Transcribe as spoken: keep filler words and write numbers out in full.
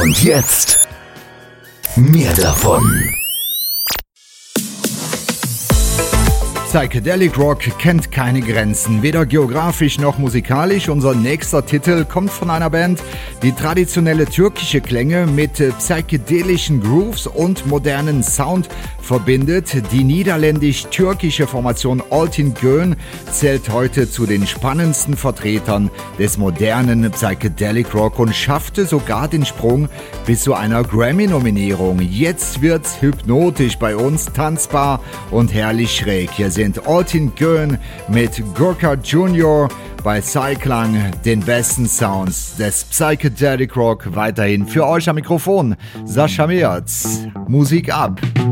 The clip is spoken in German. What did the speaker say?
Und jetzt mehr davon. Psychedelic Rock kennt keine Grenzen, weder geografisch noch musikalisch. Unser nächster Titel kommt von einer Band, die traditionelle türkische Klänge mit psychedelischen Grooves und modernen Sound verbindet. Die niederländisch-türkische Formation Altin Gön zählt heute zu den spannendsten Vertretern des modernen Psychedelic Rock und schaffte sogar den Sprung bis zu einer Grammy-Nominierung. Jetzt wird's hypnotisch bei uns, tanzbar und herrlich schräg. Hier sind Altin Gön mit Gurka Junior bei Psyklang, den besten Sounds des Psychedelic Rock. Weiterhin für euch am Mikrofon Sascha Merz. Musik ab!